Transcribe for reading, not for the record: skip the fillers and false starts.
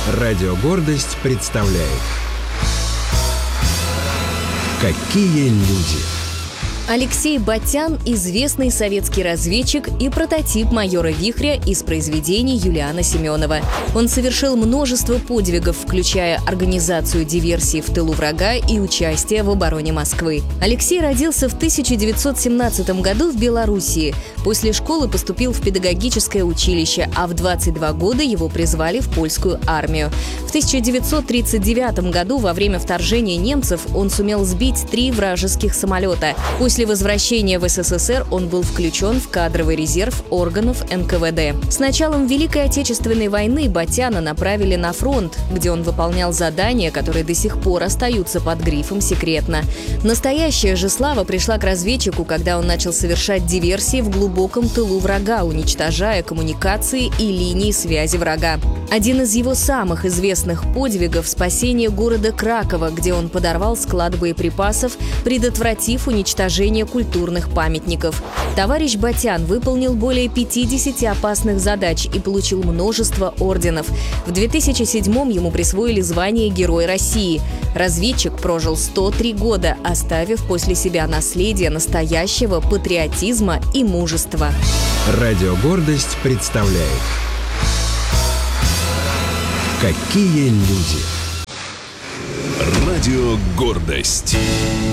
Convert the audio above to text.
Радио «Гордость» представляет «Какие люди». Алексей Батян – известный советский разведчик и прототип майора Вихря из произведений Юлиана Семенова. Он совершил множество подвигов, включая организацию диверсий в тылу врага и участие в обороне Москвы. Алексей родился в 1917 году в Белоруссии. После школы поступил в педагогическое училище, а в 22 года его призвали в польскую армию. В 1939 году во время вторжения немцев он сумел сбить 3 вражеских самолета. После возвращения в СССР он был включен в кадровый резерв органов НКВД. С началом Великой Отечественной войны Батяна направили на фронт, где он выполнял задания, которые до сих пор остаются под грифом «секретно». Настоящая же слава пришла к разведчику, когда он начал совершать диверсии в глубоком тылу врага, уничтожая коммуникации и линии связи врага. Один из его самых известных подвигов – спасение города Кракова, где он подорвал склад боеприпасов, предотвратив уничтожение культурных памятников. Товарищ Батян выполнил более 50 опасных задач и получил множество орденов. В 2007-м ему присвоили звание Герой России. Разведчик прожил 103 года, оставив после себя наследие настоящего патриотизма и мужества. Радио «Гордость» представляет «Какие люди». Радио «Гордость».